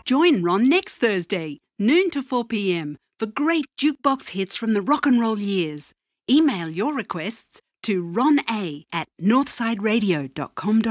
Join Ron next Thursday, noon to 4 p.m, for great jukebox hits from the rock and roll years. Email your requests to rona@northsideradio.com.au.